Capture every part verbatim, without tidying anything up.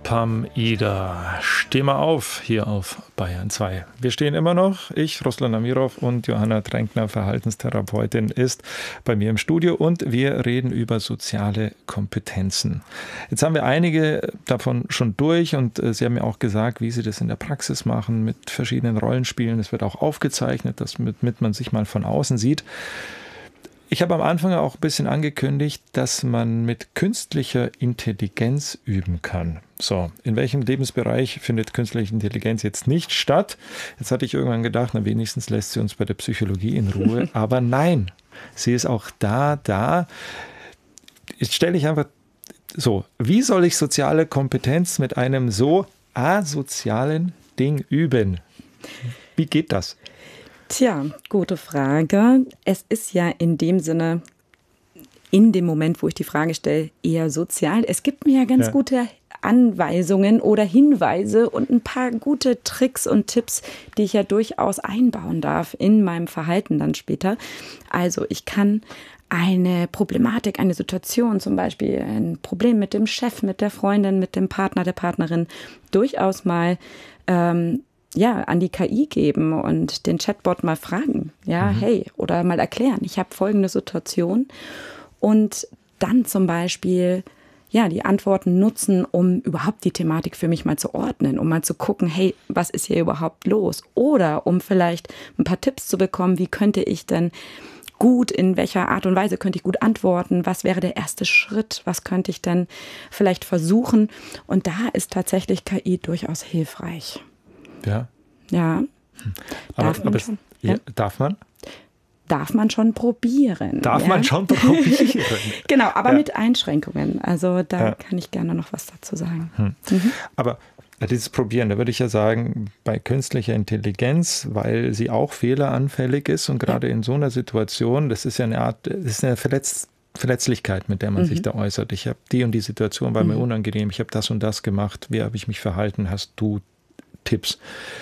Pam Ida. Steh mal auf hier auf Bayern zwei. Wir stehen immer noch. Ich, Ruslan Amirov, und Johanna Tränkner, Verhaltenstherapeutin, ist bei mir im Studio und wir reden über soziale Kompetenzen. Jetzt haben wir einige davon schon durch und Sie haben ja auch gesagt, wie Sie das in der Praxis machen mit verschiedenen Rollenspielen. Es wird auch aufgezeichnet, damit man sich mal von außen sieht. Ich habe am Anfang auch ein bisschen angekündigt, dass man mit künstlicher Intelligenz üben kann. So, in welchem Lebensbereich findet künstliche Intelligenz jetzt nicht statt? Jetzt hatte ich irgendwann gedacht, na wenigstens lässt sie uns bei der Psychologie in Ruhe. Aber nein, sie ist auch da, da. Jetzt stelle ich einfach so, wie soll ich soziale Kompetenz mit einem so asozialen Ding üben? Wie geht das? Tja, gute Frage. Es ist ja in dem Sinne, in dem Moment, wo ich die Frage stelle, eher sozial. Es gibt mir ja ganz ja. gute Anweisungen oder Hinweise und ein paar gute Tricks und Tipps, die ich ja durchaus einbauen darf in meinem Verhalten dann später. Also ich kann eine Problematik, eine Situation, zum Beispiel ein Problem mit dem Chef, mit der Freundin, mit dem Partner, der Partnerin, durchaus mal ähm, ja, an die K I geben und den Chatbot mal fragen, ja, mhm. hey, oder mal erklären, ich habe folgende Situation und dann zum Beispiel, ja, die Antworten nutzen, um überhaupt die Thematik für mich mal zu ordnen, um mal zu gucken, hey, was ist hier überhaupt los? Oder um vielleicht ein paar Tipps zu bekommen, wie könnte ich denn gut, in welcher Art und Weise könnte ich gut antworten, was wäre der erste Schritt, was könnte ich denn vielleicht versuchen? Und da ist tatsächlich K I durchaus hilfreich. Ja. Ja. Aber, darf man aber schon? Ja, Ja. Darf man? Darf man schon probieren. Darf ja? man schon probieren. Genau, aber ja. mit Einschränkungen. Also da ja. kann ich gerne noch was dazu sagen. Hm. Mhm. Aber dieses Probieren, da würde ich ja sagen, bei künstlicher Intelligenz, weil sie auch fehleranfällig ist und gerade ja. in so einer Situation, das ist ja eine Art, das ist eine Verletz Verletzlichkeit, mit der man mhm. sich da äußert. Ich habe die und die Situation, war mhm. mir unangenehm, ich habe das und das gemacht, wie habe ich mich verhalten, hast du Tipps.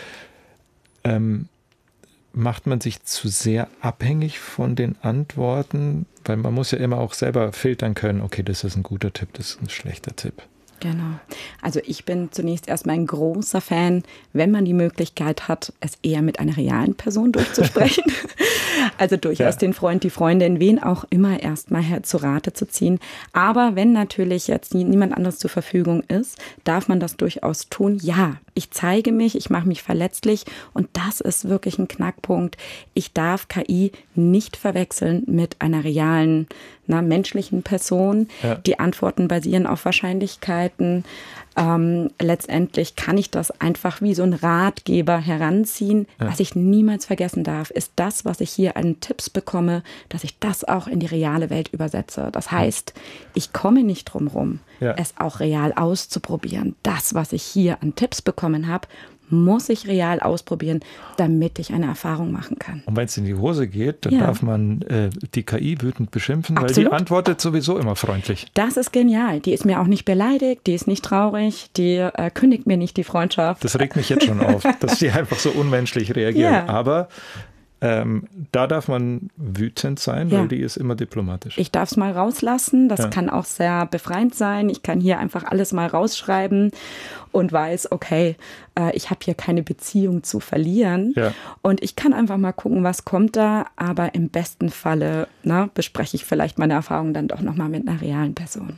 Ähm, macht man sich zu sehr abhängig von den Antworten? Weil man muss ja immer auch selber filtern können, okay, das ist ein guter Tipp, das ist ein schlechter Tipp. Genau. Also ich bin zunächst erstmal ein großer Fan, wenn man die Möglichkeit hat, es eher mit einer realen Person durchzusprechen. Also durchaus ja. den Freund, die Freundin, wen auch immer erstmal zu Rate zu ziehen. Aber wenn natürlich jetzt niemand anderes zur Verfügung ist, darf man das durchaus tun. Ja, ich zeige mich, ich mache mich verletzlich und das ist wirklich ein Knackpunkt. Ich darf K I nicht verwechseln mit einer realen, einer menschlichen Person. Ja. Die Antworten basieren auf Wahrscheinlichkeiten. Ähm, letztendlich kann ich das einfach wie so ein Ratgeber heranziehen. Ja. Was ich niemals vergessen darf, ist das, was ich hier an Tipps bekomme, dass ich das auch in die reale Welt übersetze. Das heißt, ich komme nicht drum rum, ja. es auch real auszuprobieren. Das, was ich hier an Tipps bekommen habe, muss ich real ausprobieren, damit ich eine Erfahrung machen kann. Und wenn es in die Hose geht, dann ja. darf man äh, die K I wütend beschimpfen, Absolut. Weil die antwortet sowieso immer freundlich. Das ist genial. Die ist mir auch nicht beleidigt, die ist nicht traurig, die äh, kündigt mir nicht die Freundschaft. Das regt mich jetzt schon auf, dass sie einfach so unmenschlich reagieren. Ja. Aber ähm, da darf man wütend sein, ja. weil die ist immer diplomatisch. Ich darf es mal rauslassen. Das ja. kann auch sehr befreiend sein. Ich kann hier einfach alles mal rausschreiben und weiß, okay, äh, ich habe hier keine Beziehung zu verlieren. Ja. Und ich kann einfach mal gucken, was kommt da. Aber im besten Falle na, bespreche ich vielleicht meine Erfahrungen dann doch nochmal mit einer realen Person.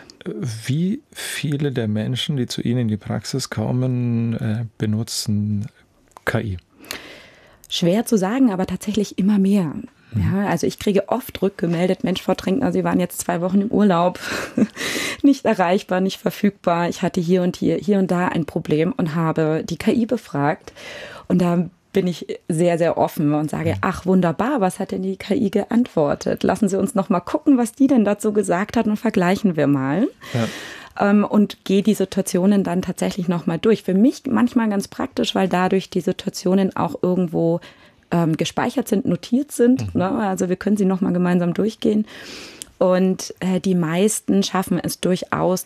Wie viele der Menschen, die zu Ihnen in die Praxis kommen, äh, benutzen K I? Schwer zu sagen, aber tatsächlich immer mehr. Ja, also ich kriege oft rückgemeldet, Mensch, Frau Tränkner, Sie waren jetzt zwei Wochen im Urlaub, nicht erreichbar, nicht verfügbar. Ich hatte hier und hier, hier und da ein Problem und habe die K I befragt. Und da bin ich sehr, sehr offen und sage, ach wunderbar, was hat denn die K I geantwortet? Lassen Sie uns noch mal gucken, was die denn dazu gesagt hat und vergleichen wir mal. Ja. Und gehe die Situationen dann tatsächlich nochmal durch. Für mich manchmal ganz praktisch, weil dadurch die Situationen auch irgendwo ähm, gespeichert sind, notiert sind. Mhm. Ne? Also wir können sie nochmal gemeinsam durchgehen. Und äh, die meisten schaffen es durchaus,